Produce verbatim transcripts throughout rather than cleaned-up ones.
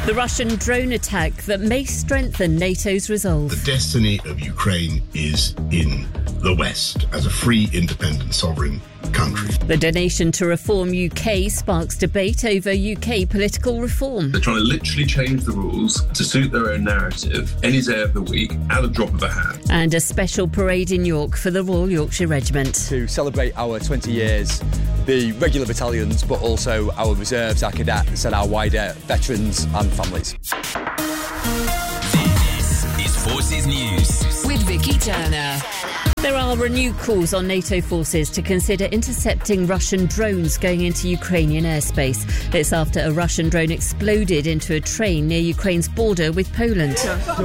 The Russian drone attack that may strengthen NATO's resolve. The destiny of Ukraine is in the West as a free, independent, sovereign country. The donation to Reform U K sparks debate over U K political reform. They're trying to literally change the rules to suit their own narrative any day of the week at a drop of a hat. And a special parade in York for the Royal Yorkshire Regiment. To celebrate our twenty years, the regular battalions, but also our reserves, our cadets and our wider veterans and families. This is Forces News with Vicky Turner. There are renewed calls on NATO forces to consider intercepting Russian drones going into Ukrainian airspace. It's after a Russian drone exploded into a train near Ukraine's border with Poland.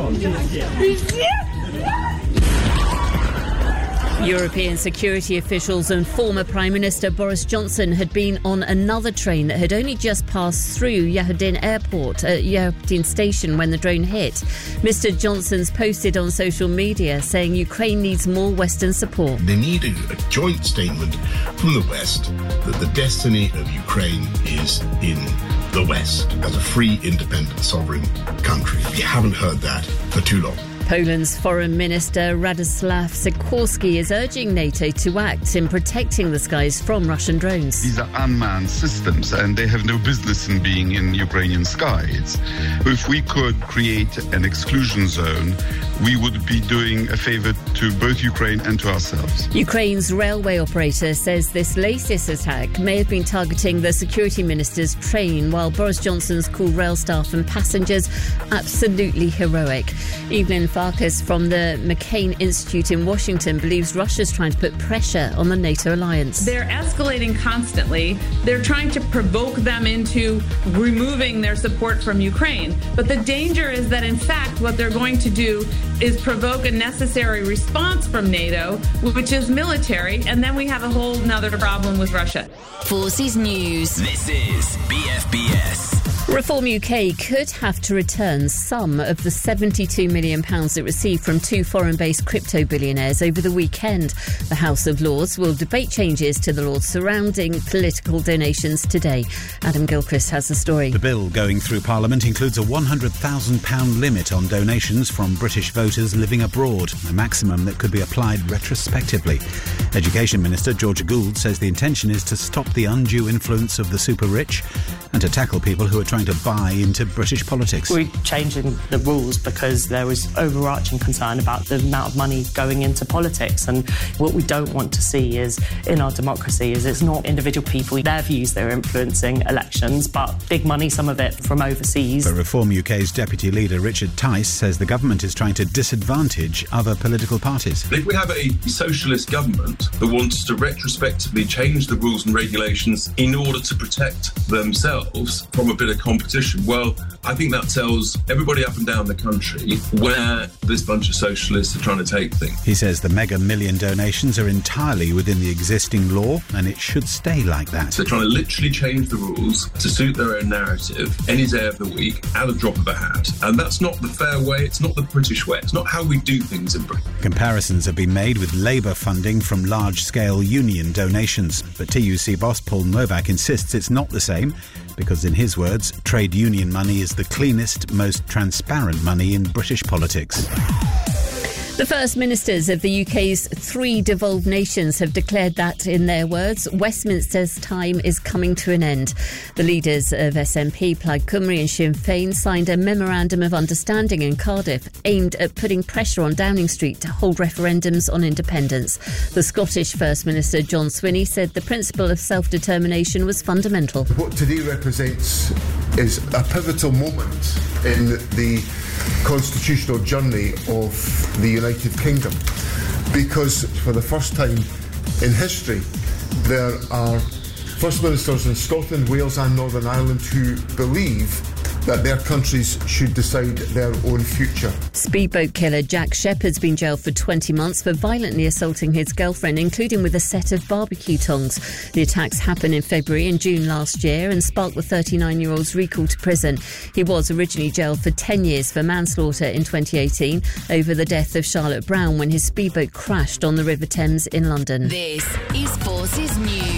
European security officials and former Prime Minister Boris Johnson had been on another train that had only just passed through Yahudin Airport, uh, Yahudin Station, when the drone hit. Mister Johnson's posted on social media saying Ukraine needs more Western support. They need a, a joint statement from the West that the destiny of Ukraine is in the West as a free, independent, sovereign country. We haven't heard that for too long. Poland's Foreign Minister Radoslaw Sikorski is urging NATO to act in protecting the skies from Russian drones. These are unmanned systems and they have no business in being in Ukrainian skies. If we could create an exclusion zone, we would be doing a favour to both Ukraine and to ourselves. Ukraine's railway operator says this latest attack may have been targeting the security minister's train, while Boris Johnson's called rail staff and passengers absolutely heroic. Evelyn Farkas from the McCain Institute in Washington believes Russia's trying to put pressure on the NATO alliance. They're escalating constantly. They're trying to provoke them into removing their support from Ukraine. But the danger is that, in fact, what they're going to do is provoke a necessary response from NATO, which is military, and then we have a whole nother problem with Russia. Forces News. This is B F B S. Reform U K could have to return some of the seventy-two million pounds it received from two foreign-based crypto billionaires over the weekend. The House of Lords will debate changes to the laws surrounding political donations today. Adam Gilchrist has the story. The bill going through Parliament includes a one hundred thousand pounds limit on donations from British voters living abroad, a maximum that could be applied retrospectively. Education Minister Georgia Gould says the intention is to stop the undue influence of the super rich and to tackle people who are trying to buy into British politics. We're changing the rules because there was overarching concern about the amount of money going into politics, and what we don't want to see is in our democracy is it's not individual people, their views that are influencing elections, but big money, some of it from overseas. But Reform U K's deputy leader Richard Tice says the government is trying to disadvantage other political parties. If we have a socialist government that wants to retrospectively change the rules and regulations in order to protect themselves from a bit of competition, well, I think that tells everybody up and down the country where this bunch of socialists are trying to take things. He says the mega million donations are entirely within the existing law and it should stay like that. They're trying to literally change the rules to suit their own narrative any day of the week at a drop of a hat. And that's not the fair way, it's not the British way, it's not how we do things in Britain. Comparisons have been made with Labour funding from large-scale union donations. But T U C boss Paul Novak insists it's not the same because, in his words, trade union money is the cleanest, most transparent money in British politics. The First Ministers of the U K's three devolved nations have declared that, in their words, Westminster's time is coming to an end. The leaders of S N P, Plaid Cymru and Sinn Féin signed a memorandum of understanding in Cardiff aimed at putting pressure on Downing Street to hold referendums on independence. The Scottish First Minister John Swinney said the principle of self-determination was fundamental. What today represents is a pivotal moment in the constitutional journey of the United Kingdom, because for the first time in history there are First Ministers in Scotland, Wales and Northern Ireland who believe that their countries should decide their own future. Speedboat killer Jack Shepherd's been jailed for twenty months for violently assaulting his girlfriend, including with a set of barbecue tongs. The attacks happened in February and June last year and sparked the thirty-nine-year-old's recall to prison. He was originally jailed for ten years for manslaughter in twenty eighteen over the death of Charlotte Brown when his speedboat crashed on the River Thames in London. This is Forces News.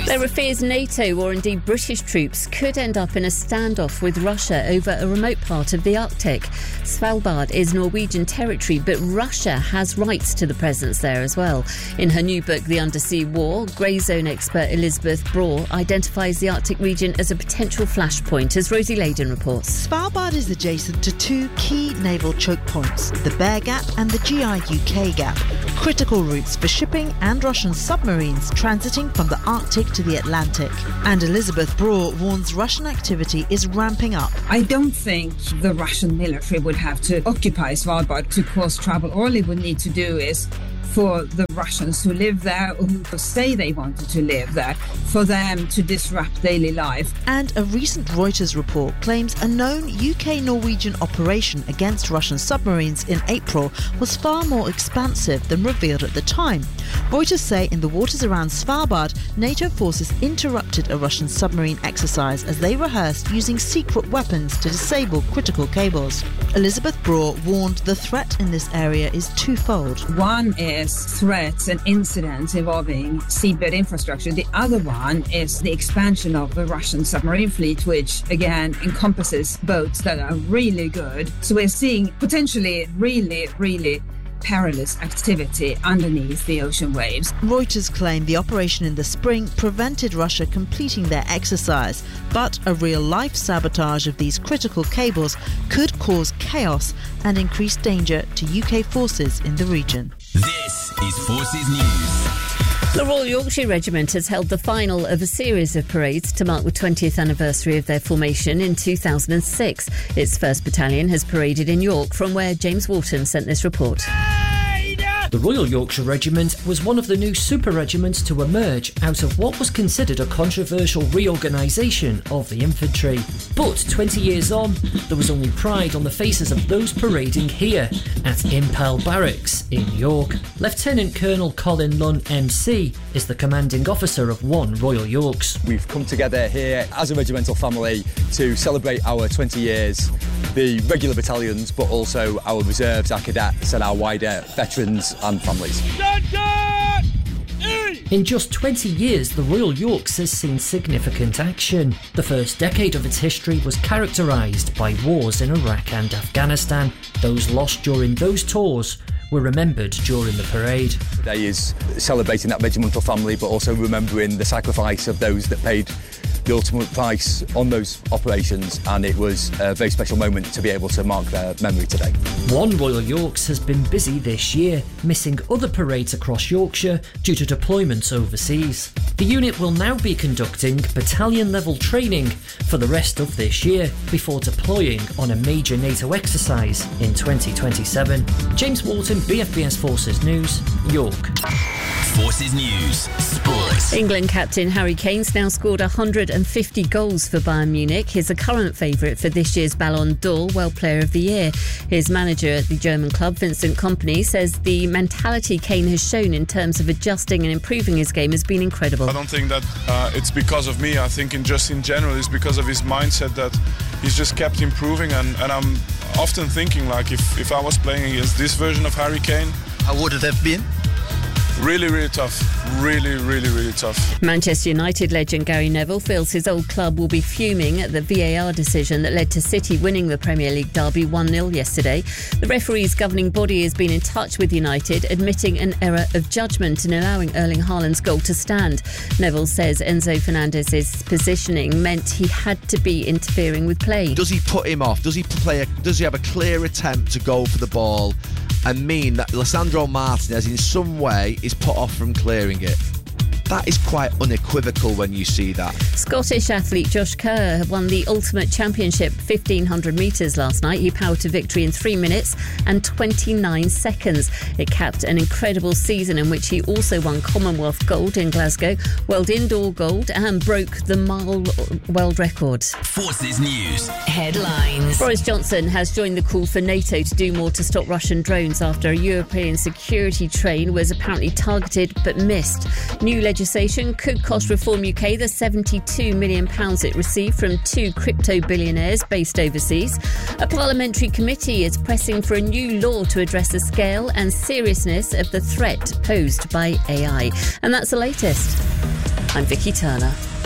There are fears NATO or indeed British troops could end up in a standoff with Russia over a remote part of the Arctic. Svalbard is Norwegian territory, but Russia has rights to the presence there as well. In her new book, The Undersea War, Grey Zone expert Elizabeth Braw identifies the Arctic region as a potential flashpoint, as Rosie Layden reports. Svalbard is adjacent to two key naval choke points, the Bear Gap and the G I U K Gap, critical routes for shipping and Russian submarines transiting from the Arctic to the Atlantic. And Elizabeth Braw warns Russian activity is ramping up. I don't think the Russian military would have to occupy Svalbard to cause trouble. All they would need to do is for the Russians who live there, or who say they wanted to live there, for them to disrupt daily life. And a recent Reuters report claims a known U K-Norwegian operation against Russian submarines in April was far more expansive than revealed at the time. Reuters say in the waters around Svalbard, NATO forces interrupted a Russian submarine exercise as they rehearsed using secret weapons to disable critical cables. Elizabeth Braw warned the threat in this area is twofold. One is threats and incidents involving seabed infrastructure. The other one is the expansion of the Russian submarine fleet, which again encompasses boats that are really good. So we're seeing potentially really, really perilous activity underneath the ocean waves. Reuters claim the operation in the spring prevented Russia completing their exercise, but a real-life sabotage of these critical cables could cause chaos and increase danger to U K forces in the region. This is Forces News. The Royal Yorkshire Regiment has held the final of a series of parades to mark the twentieth anniversary of their formation in two thousand six. Its first battalion has paraded in York, from where James Walton sent this report. The Royal Yorkshire Regiment was one of the new super regiments to emerge out of what was considered a controversial reorganisation of the infantry. But twenty years on, there was only pride on the faces of those parading here at Impel Barracks in York. Lieutenant Colonel Colin Lunn M C is the commanding officer of One Royal Yorks. We've come together here as a regimental family to celebrate our twenty years, the regular battalions, but also our reserves, our cadets and our wider veterans and families. In just twenty years, the Royal Yorks has seen significant action. The first decade of its history was characterised by wars in Iraq and Afghanistan. Those lost during those tours were remembered during the parade. Today is celebrating that regimental family, but also remembering the sacrifice of those that paid the ultimate price on those operations, and it was a very special moment to be able to mark their memory today. One Royal Yorks has been busy this year, missing other parades across Yorkshire due to deployments overseas. The unit will now be conducting battalion-level training for the rest of this year before deploying on a major NATO exercise in twenty twenty-seven. James Walton, B F B S Forces News, York. Forces News, Sports. England captain Harry Kane's now scored one hundred fifty goals for Bayern Munich. He's a current favourite for this year's Ballon d'Or World Player of the Year. His manager at the German club, Vincent Kompany, says the mentality Kane has shown in terms of adjusting and improving his game has been incredible. I don't think that uh, it's because of me. I think in just in general it's because of his mindset that he's just kept improving, and, and I'm often thinking, like, if, if I was playing against this version of Harry Kane, how would it have been? Really, really tough. Really, really, really tough. Manchester United legend Gary Neville feels his old club will be fuming at the V A R decision that led to City winning the Premier League derby one nil yesterday. The referee's governing body has been in touch with United, admitting an error of judgment and allowing Erling Haaland's goal to stand. Neville says Enzo Fernandez's positioning meant he had to be interfering with play. Does he put him off? Does he play? A, does he have a clear attempt to go for the ball and mean that Lisandro Martinez in some way is put off from clearing it? That is quite unequivocal when you see that. Scottish athlete Josh Kerr won the Ultimate Championship fifteen hundred metres last night. He powered to victory in three minutes and twenty-nine seconds. It capped an incredible season in which he also won Commonwealth Gold in Glasgow, World Indoor Gold, and broke the mile world record. Forces News Headlines. Boris Johnson has joined the call for NATO to do more to stop Russian drones after a European security train was apparently targeted but missed. New legislation could cost Reform U K the seventy-two million pounds it received from two crypto billionaires based overseas. A parliamentary committee is pressing for a new law to address the scale and seriousness of the threat posed by A I. And that's the latest. I'm Vicky Turner.